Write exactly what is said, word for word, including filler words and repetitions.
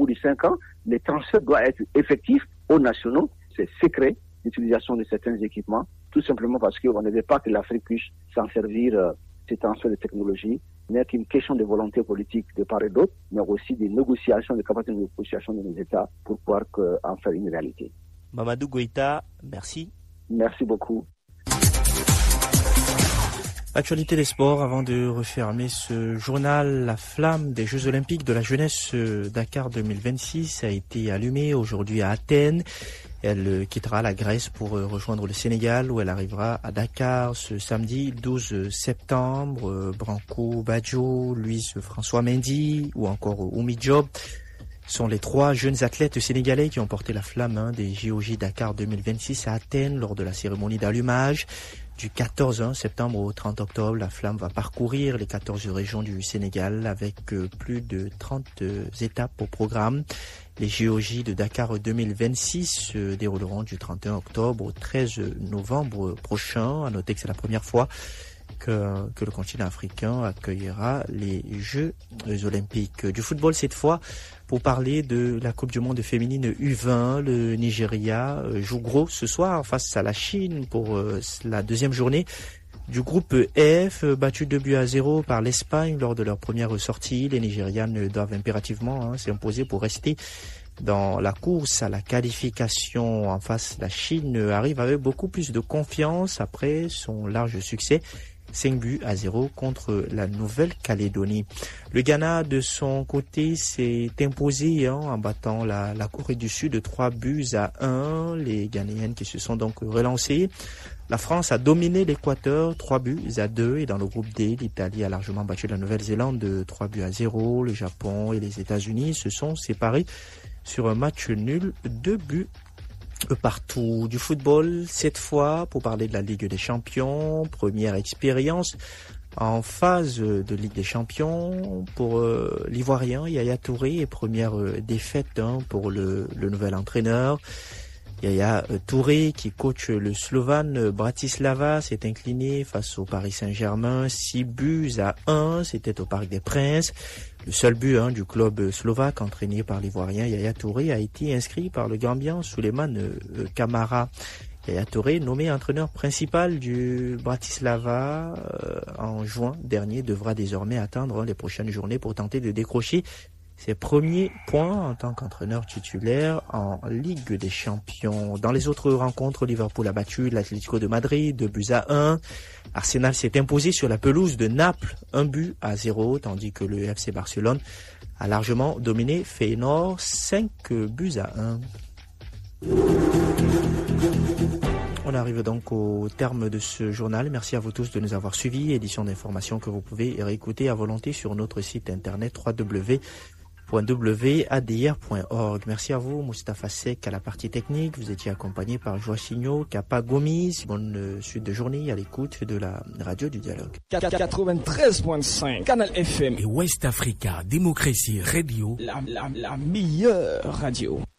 bout de cinq ans, les transferts doivent être effectifs aux nationaux. C'est secret, l'utilisation de certains équipements, tout simplement parce qu'on ne veut pas que l'Afrique puisse s'en servir, euh, ces transferts de technologie, n'est qu'une question de volonté politique de part et d'autre, mais aussi des négociations, des capacités de négociation de nos États pour pouvoir que, en faire une réalité. Mamadou Goïta, merci. Merci beaucoup. Actualité des sports, avant de refermer ce journal, la flamme des Jeux Olympiques de la jeunesse Dakar deux mille vingt-six a été allumée aujourd'hui à Athènes. Elle quittera la Grèce pour rejoindre le Sénégal où elle arrivera à Dakar ce samedi douze septembre. Branco Badjo, Louise François Mendy ou encore Oumi Diop sont les trois jeunes athlètes sénégalais qui ont porté la flamme hein, des J O J Dakar deux mille vingt-six à Athènes lors de la cérémonie d'allumage. Du quatorze septembre au trente octobre, la flamme va parcourir les quatorze régions du Sénégal avec plus de trente étapes au programme. Les J O J de Dakar deux mille vingt-six se dérouleront du trente et un octobre au treize novembre prochain. À noter que c'est la première fois que, que le continent africain accueillera les Jeux Olympiques. Du football cette fois, pour parler de la Coupe du Monde féminine U vingt, le Nigeria joue gros ce soir face à la Chine pour la deuxième journée du groupe F, battu deux buts à zéro par l'Espagne lors de leur première sortie. Les Nigérianes doivent impérativement hein, s'imposer pour rester dans la course à la qualification. En face, la Chine arrive avec beaucoup plus de confiance après son large succès. cinq buts à zéro contre la Nouvelle-Calédonie. Le Ghana, de son côté, s'est imposé hein, en battant la, la Corée du Sud de trois buts à un. Les Ghanéennes qui se sont donc relancées. La France a dominé l'Équateur, trois buts à deux. Et dans le groupe D, l'Italie a largement battu la Nouvelle-Zélande de trois buts à zéro. Le Japon et les États-Unis se sont séparés sur un match nul, deux buts partout. Du football cette fois pour parler de la Ligue des Champions, première expérience en phase de Ligue des Champions pour euh, l'Ivoirien Yaya Touré et première euh, défaite hein, pour le, le nouvel entraîneur. Yaya Touré qui coach le Slovan Bratislava s'est incliné face au Paris Saint-Germain, six buts à un, c'était au Parc des Princes. Le seul but hein, du club slovaque entraîné par l'Ivoirien Yaya Touré a été inscrit par le Gambien Souleymane euh, Camara. Yaya Touré, nommé entraîneur principal du Bratislava euh, en juin dernier, devra désormais attendre hein, les prochaines journées pour tenter de décrocher ses premiers points en tant qu'entraîneur titulaire en Ligue des Champions. Dans les autres rencontres, Liverpool a battu l'Atlético de Madrid deux buts à un. Arsenal s'est imposé sur la pelouse de Naples un but à zéro, tandis que le F C Barcelone a largement dominé Feyenoord cinq buts à un. On arrive donc au terme de ce journal. Merci à vous tous de nous avoir suivis. Édition d'information que vous pouvez réécouter à volonté sur notre site internet w w w point w a d r point org. Merci à vous, Moustapha Sek à la partie technique. Vous étiez accompagné par Joachim Kappa Gomis. Bonne suite de journée à l'écoute de la radio du dialogue. quatre-vingt-treize point cinq Canal F M et West Africa Démocratie Radio. La, la, la meilleure radio.